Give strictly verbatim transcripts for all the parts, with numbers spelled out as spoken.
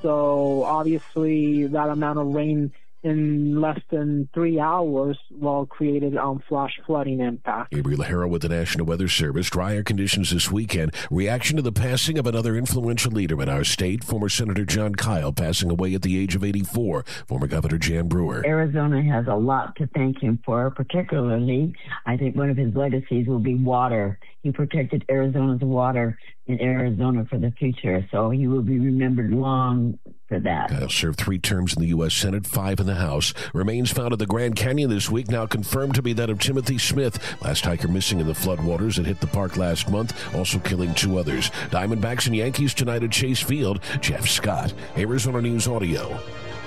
So obviously that amount of rain in less than three hours, well, created um, flash flooding impact. Gabriel Harrow with the National Weather Service. Drier conditions this weekend. Reaction to the passing of another influential leader in our state, former Senator Jon Kyl, passing away at the age of eighty-four. Former Governor Jan Brewer. Arizona has a lot to thank him for, particularly, I think one of his legacies will be water. He protected Arizona's water in Arizona for the future, so he will be remembered long for that. Kyl served three terms in the U S Senate, five in the House. Remains found at the Grand Canyon this week, now confirmed to be that of Timothy Smith. Last hiker missing in the floodwaters that hit the park last month, also killing two others. Diamondbacks and Yankees tonight at Chase Field. Jeff Scott, Arizona News Audio.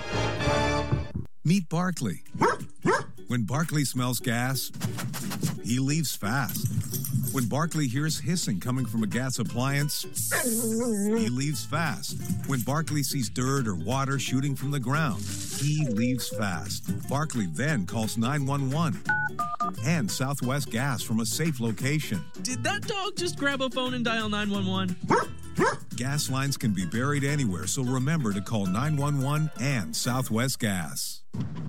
Meet Barkley. When Barkley smells gas, he leaves fast. When Barkley hears hissing coming from a gas appliance, he leaves fast. When Barkley sees dirt or water shooting from the ground, he leaves fast. Barkley then calls nine one one and Southwest Gas from a safe location. Did that dog just grab a phone and dial nine one one? Gas lines can be buried anywhere, so remember to call nine one one and Southwest Gas.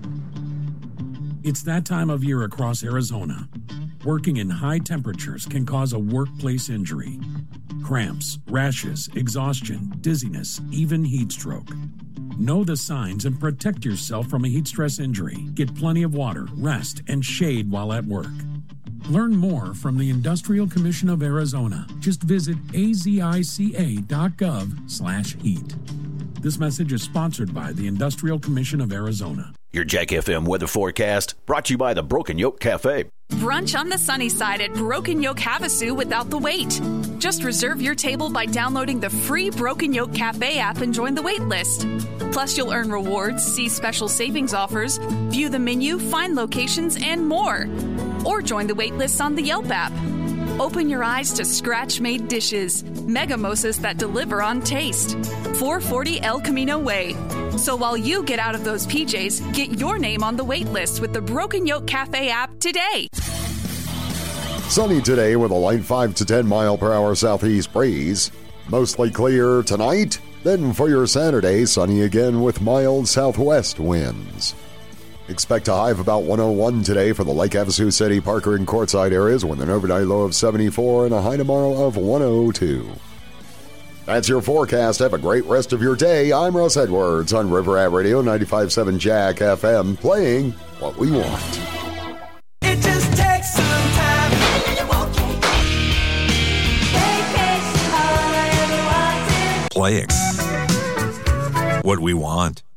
It's that time of year across Arizona. Working in high temperatures can cause a workplace injury. Cramps, rashes, exhaustion, dizziness, even heat stroke. Know the signs and protect yourself from a heat stress injury. Get plenty of water, rest, and shade while at work. Learn more from the Industrial Commission of Arizona. Just visit azica.gov slash heat. This message is sponsored by the Industrial Commission of Arizona. Your Jack F M weather forecast brought to you by the Broken Yoke Cafe. Brunch on the sunny side at Broken Yoke Havasu without the wait. Just reserve your table by downloading the free Broken Yoke Cafe app and join the wait list. Plus, you'll earn rewards, see special savings offers, view the menu, find locations, and more. Or join the wait lists on the Yelp app. Open your eyes to scratch-made dishes, megamosas that deliver on taste. four forty El Camino Way. So while you get out of those P Js, get your name on the wait list with the Broken Yoke Cafe app today. Sunny today with a light five to ten mile per hour southeast breeze. Mostly clear tonight. Then for your Saturday, sunny again with mild southwest winds. Expect a high of about one oh one today for the Lake Havasu City, Parker, and Quartzsite areas with an overnight low of seventy-four and a high tomorrow of one oh two. That's your forecast. Have a great rest of your day. I'm Russ Edwards on River Rat Radio ninety-five point seven Jack F M, playing what we want. It just takes some time. Playing what we want.